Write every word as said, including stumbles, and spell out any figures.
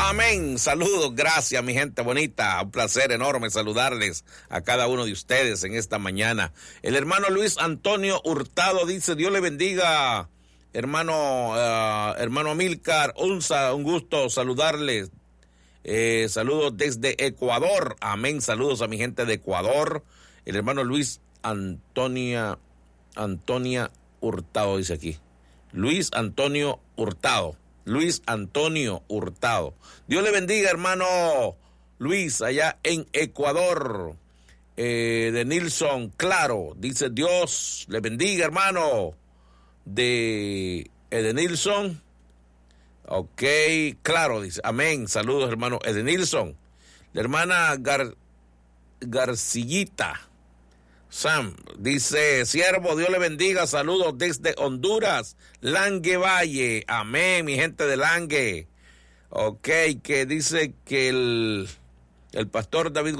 Amén. Saludos, gracias mi gente bonita. Un placer enorme saludarles a cada uno de ustedes en esta mañana. El hermano Luis Antonio Hurtado dice, Dios le bendiga, hermano, uh, hermano Amílcar Unza, un gusto saludarles. Eh, saludos desde Ecuador. Amén. Saludos a mi gente de Ecuador. El hermano Luis Antonia, Antonia Hurtado dice aquí. Luis Antonio Hurtado. Luis Antonio Hurtado. Dios le bendiga, hermano Luis, allá en Ecuador. Eh, de Nilson, claro, dice Dios le bendiga, hermano. De Edenilson. Ok, claro, dice. Amén. Saludos, hermano Edenilson. La hermana Gar, Garcillita Sam dice, siervo, Dios le bendiga, saludos desde Honduras, Langue Valle. Amén, mi gente de Langue. Ok, que dice que el, el pastor David